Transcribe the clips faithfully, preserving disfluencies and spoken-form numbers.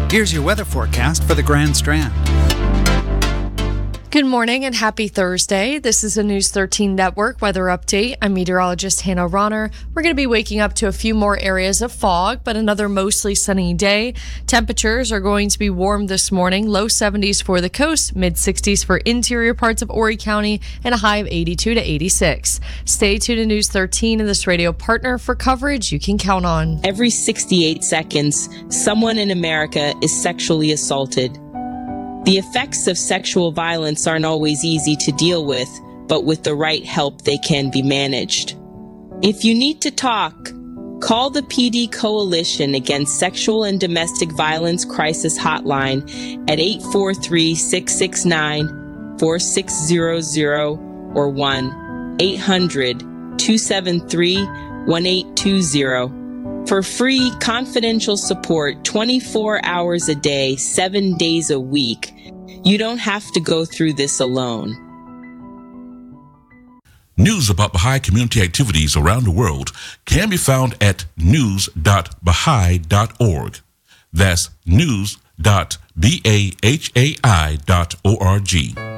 Here's your weather forecast for the Grand Strand. Good morning and happy Thursday. This is a News thirteen Network weather update. I'm meteorologist Hannah Ronner. We're going to be waking up to a few more areas of fog, but another mostly sunny day. Temperatures are going to be warm this morning. Low seventies for the coast, mid sixties for interior parts of Horry County, and a high of eighty-two to eighty-six. Stay tuned to News thirteen and this radio partner for coverage you can count on. Every sixty-eight seconds, someone in America is sexually assaulted. The effects of sexual violence aren't always easy to deal with, but with the right help, they can be managed. If you need to talk, call the P D Coalition Against Sexual and Domestic Violence Crisis Hotline at eight four three, six six nine, four six zero zero or one eight hundred, two seven three, one eight two zero. For free, confidential support twenty-four hours a day, seven days a week. You don't have to go through this alone. News about Baha'i community activities around the world can be found at news dot baha'i dot org. That's news dot bahai dot org.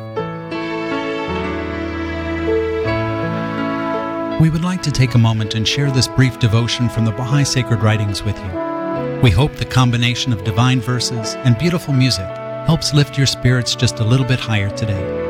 We would like to take a moment and share this brief devotion from the Baha'i Sacred Writings with you. We hope the combination of divine verses and beautiful music helps lift your spirits just a little bit higher today.